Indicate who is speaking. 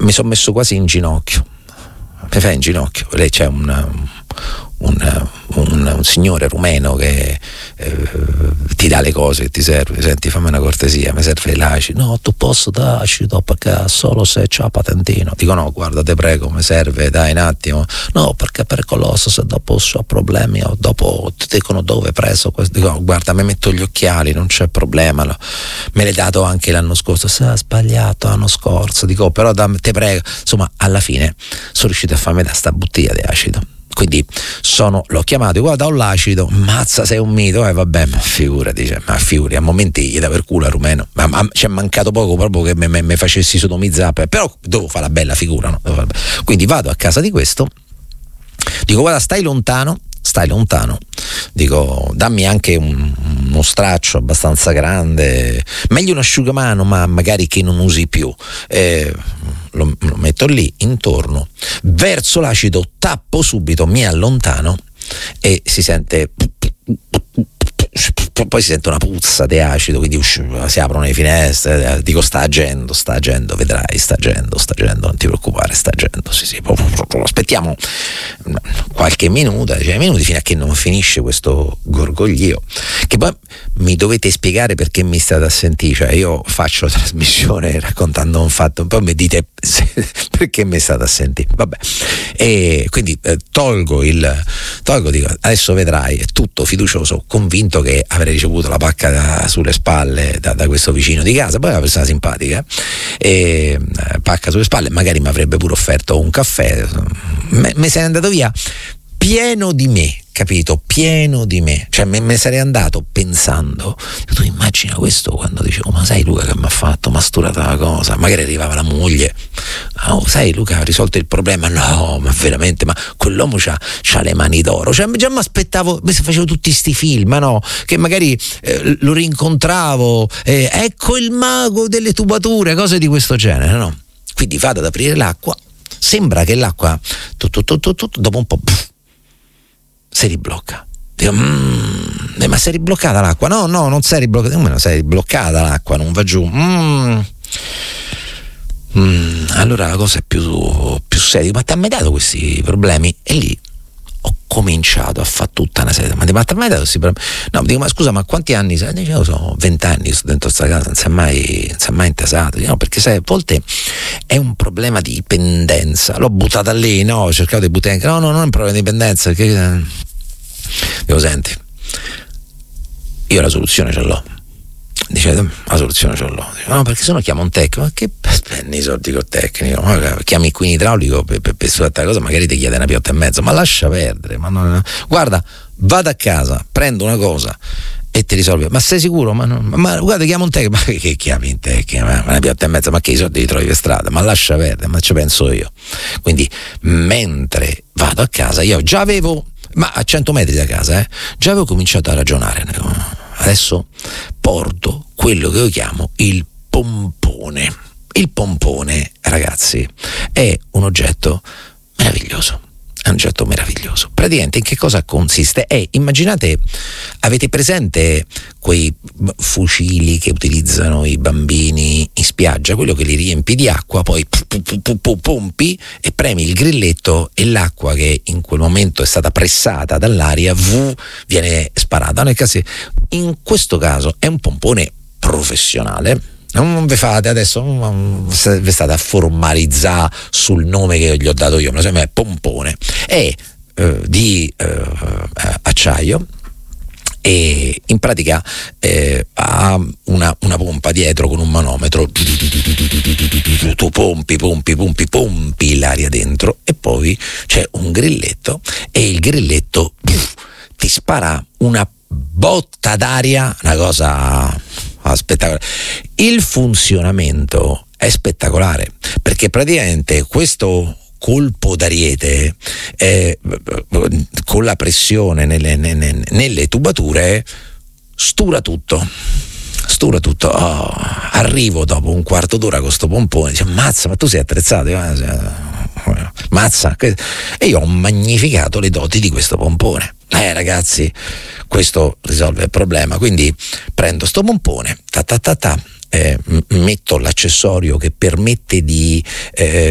Speaker 1: mi sono messo quasi in ginocchio. Mi fai in ginocchio? Lei c'è un signore rumeno che ti dà le cose che ti serve. Senti, fammi una cortesia, mi serve l'acido. No, tu posso dare acido perché solo se c'ha patentino. Dico no, guarda, te prego, mi serve, dai un attimo. No, perché è pericoloso, se dopo ho problemi o dopo ti dicono dove hai preso questo. Dico no, guarda, mi metto gli occhiali, non c'è problema. Me l'hai dato anche l'anno scorso. Se ha sbagliato l'anno scorso. Dico però te prego. Insomma, alla fine sono riuscito a farmi da sta bottiglia di acido. Quindi l'ho chiamato, guarda, ho l'acido. Mazza, sei un mito. Vabbè, ma figurati, a momenti gli dava per culo a rumeno, ma ci è mancato poco proprio che mi facessi sodomizzare, però devo fare la bella figura, no? Quindi vado a casa di questo, dico guarda, stai lontano, dico dammi anche uno straccio abbastanza grande, meglio un asciugamano ma magari che non usi più, lo metto lì intorno, verso l'acido, tappo subito, mi allontano e si sente, poi si sente una puzza di acido, quindi si aprono le finestre, dico sta agendo, vedrai, sta agendo, non ti preoccupare, sta agendo, sì, aspettiamo qualche minuto, 10 minuti fino a che non finisce questo gorgoglio, che poi mi dovete spiegare perché mi state a sentire, cioè io faccio la trasmissione raccontando un fatto, poi mi dite perché mi state a sentire, vabbè, e quindi tolgo, dico adesso vedrai, è tutto fiducioso, convinto che avrei ricevuto la pacca sulle spalle da questo vicino di casa, poi è una persona simpatica, e pacca sulle spalle, magari mi avrebbe pure offerto un caffè, me se n'è andato via pieno di me, capito? Pieno di me, cioè me sarei andato pensando, tu immagina questo quando dicevo ma sai Luca che mi ha fatto, m'ha sturato la cosa, magari arrivava la moglie, oh sai Luca ha risolto il problema, no ma veramente, ma quell'uomo c'ha le mani d'oro, cioè già mi aspettavo, facevo tutti sti film, no? Che magari lo rincontravo, ecco il mago delle tubature, cose di questo genere, no? Quindi vado ad aprire l'acqua, sembra che l'acqua dopo un po' si riblocca. Dico, ma si è ribloccata l'acqua? No, non si è ribloccata. Come non si è ribloccata l'acqua? Non va giù. Allora la cosa è più seria. Ma ti ha mai dato questi problemi? E lì ho cominciato a fare tutta una serie. Ma ti ha mai dato questi problemi? No, dico, ma scusa, ma quanti anni sei? Dicevo, sono 20 anni, sto dentro sta casa, non si è mai intasato. Dico, no, perché sai, a volte è un problema di dipendenza. L'ho buttata lì, no, ho cercato di buttare. No, non è un problema di dipendenza, perché dico, senti, io la soluzione ce l'ho. Dice, la soluzione ce l'ho. Dico, no, perché se no chiamo un tecnico. Ma che spendi i soldi col tecnico? Chiami qui in idraulico per questa cosa, magari ti chiede 1,5 €. Ma lascia perdere. Guarda, vado a casa, prendo una cosa e ti risolve. Ma sei sicuro? Ma guarda, chiamo un tecnico. Ma che chiami un tecnico? Ma 1,5 €, ma che i soldi li trovi per strada? Ma lascia perdere, ma ci penso io. Quindi mentre vado a casa, io già avevo, ma a 100 metri da casa, già avevo cominciato a ragionare. Adesso porto quello che io chiamo il pompone. Il pompone, ragazzi, è un oggetto meraviglioso. È un oggetto meraviglioso. Praticamente in che cosa consiste? Immaginate, avete presente quei fucili che utilizzano i bambini in spiaggia, quello che li riempi di acqua, poi pompi e premi il grilletto e l'acqua che in quel momento è stata pressata dall'aria viene sparata. In questo caso è un pompone professionale. Non vi fate adesso, vi state a formalizzare sul nome che gli ho dato io, ma è pompone, è di acciaio e in pratica ha una pompa dietro con un manometro, tu pompi l'aria dentro e poi c'è un grilletto e il grilletto ti spara una botta d'aria, una cosa spettacolare. Il funzionamento è spettacolare perché praticamente questo colpo d'ariete con la pressione nelle tubature stura tutto. Arrivo dopo un quarto d'ora con sto pompone, dice mazza, ma tu sei attrezzato? Mazza, e io ho magnificato le doti di questo pompone. Ragazzi, questo risolve il problema. Quindi prendo sto pompone, metto l'accessorio che permette di